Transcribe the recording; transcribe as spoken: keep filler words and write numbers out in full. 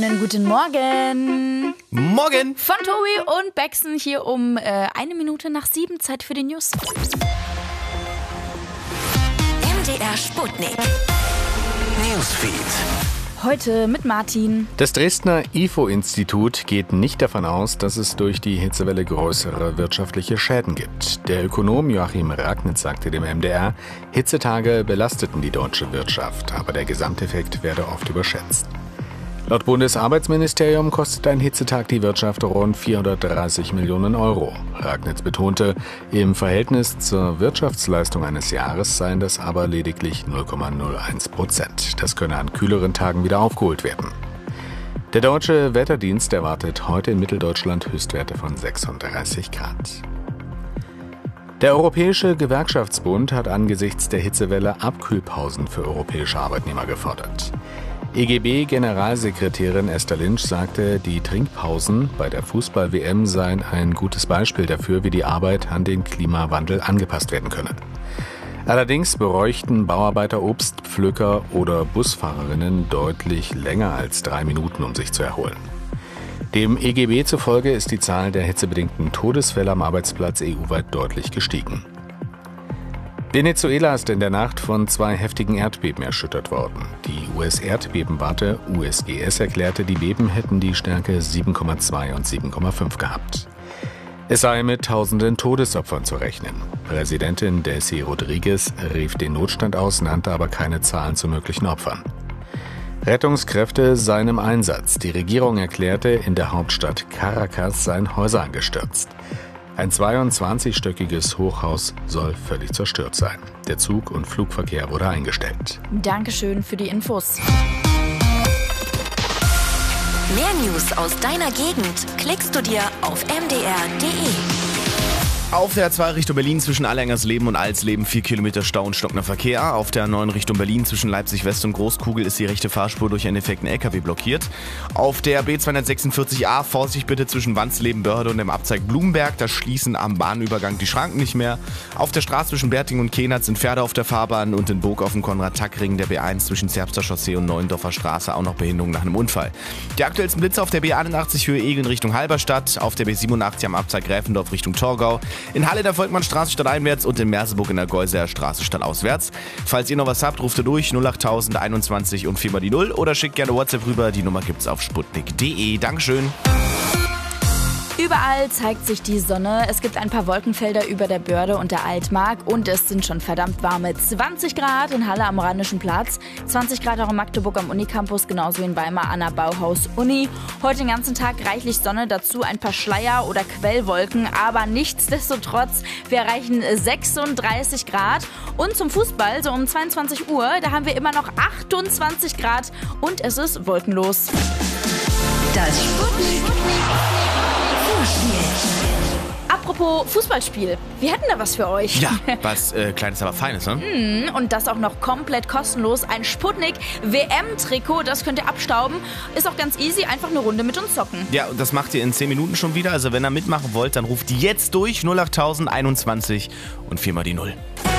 wunderschönen guten Morgen. Morgen. Von Tobi und Baxen hier um äh, eine Minute nach sieben. Zeit für die News. M D R Sputnik. Newsfeed. Heute mit Martin. Das Dresdner I F O-Institut geht nicht davon aus, dass es durch die Hitzewelle größere wirtschaftliche Schäden gibt. Der Ökonom Joachim Ragnitz sagte dem M D R, Hitzetage belasteten die deutsche Wirtschaft, aber der Gesamteffekt werde oft überschätzt. Laut Bundesarbeitsministerium kostet ein Hitzetag die Wirtschaft rund vierhundertdreißig Millionen Euro. Ragnitz betonte, im Verhältnis zur Wirtschaftsleistung eines Jahres seien das aber lediglich null Komma null eins Prozent. Das könne an kühleren Tagen wieder aufgeholt werden. Der Deutsche Wetterdienst erwartet heute in Mitteldeutschland Höchstwerte von sechsunddreißig Grad. Der Europäische Gewerkschaftsbund hat angesichts der Hitzewelle Abkühlpausen für europäische Arbeitnehmer gefordert. E G B-Generalsekretärin Esther Lynch sagte, die Trinkpausen bei der Fußball-W M seien ein gutes Beispiel dafür, wie die Arbeit an den Klimawandel angepasst werden könne. Allerdings bräuchten Bauarbeiter, Obstpflücker oder Busfahrerinnen deutlich länger als drei Minuten, um sich zu erholen. Dem E G B zufolge ist die Zahl der hitzebedingten Todesfälle am Arbeitsplatz E U-weit deutlich gestiegen. Venezuela ist in der Nacht von zwei heftigen Erdbeben erschüttert worden. Die U S-Erdbebenwarte U S G S erklärte, die Beben hätten die Stärke sieben Komma zwei und sieben Komma fünf gehabt. Es sei mit tausenden Todesopfern zu rechnen. Präsidentin Delcy Rodriguez rief den Notstand aus, nannte aber keine Zahlen zu möglichen Opfern. Rettungskräfte seien im Einsatz. Die Regierung erklärte, in der Hauptstadt Caracas seien Häuser eingestürzt. Ein zweiundzwanzigstöckiges Hochhaus soll völlig zerstört sein. Der Zug- und Flugverkehr wurde eingestellt. Dankeschön für die Infos. Mehr News aus deiner Gegend klickst du dir auf m d r punkt d e. Auf der A zwei Richtung Berlin zwischen Allengersleben und Alsleben vier Kilometer Stau und stockender Verkehr. Auf der A neun Richtung Berlin zwischen Leipzig West und Großkugel ist die rechte Fahrspur durch einen defekten L K W blockiert. Auf der B zweihundertsechsundvierzig A Vorsicht bitte zwischen Wandsleben, Börde und dem Abzweig Blumenberg. Da schließen am Bahnübergang die Schranken nicht mehr. Auf der Straße zwischen Berting und Kehnert sind Pferde auf der Fahrbahn und in Burg auf dem Konrad-Tack-Ring der B eins zwischen Zerbster Chaussee und Neuendorfer Straße auch noch Behinderung nach einem Unfall. Die aktuellsten Blitze auf der B einundachtzig Höhe Egeln Richtung Halberstadt, auf der B siebenundachtzig am Abzweig Gräfendorf Richtung Torgau. In Halle der Volkmannstraße stadteinwärts und in Merseburg in der Geuseer Straße stadtauswärts. Falls ihr noch was habt, ruft ihr durch null acht tausend einundzwanzig und viermal die null oder schickt gerne WhatsApp rüber. Die Nummer gibt's auf sputnik punkt d e. Dankeschön. Überall zeigt sich die Sonne. Es gibt ein paar Wolkenfelder über der Börde und der Altmark und es sind schon verdammt warme zwanzig Grad in Halle am Rheinischen Platz, zwanzig Grad auch in Magdeburg am Unicampus, genauso wie in Weimar an der Bauhaus-Uni. Heute den ganzen Tag reichlich Sonne, dazu ein paar Schleier- oder Quellwolken, aber nichtsdestotrotz, wir erreichen sechsunddreißig Grad. Und zum Fußball, so um zweiundzwanzig Uhr, da haben wir immer noch achtundzwanzig Grad und es ist wolkenlos. Das Sputnik Fußballspiel. Apropos Fußballspiel, wir hätten da was für euch. Ja, was äh, Kleines, aber Feines, ne? Mm, und das auch noch komplett kostenlos. Ein Sputnik-W M-Trikot, das könnt ihr abstauben. Ist auch ganz easy, einfach eine Runde mit uns zocken. Ja, und das macht ihr in zehn Minuten schon wieder. Also wenn ihr mitmachen wollt, dann ruft jetzt durch null acht tausend einundzwanzig und viermal die null.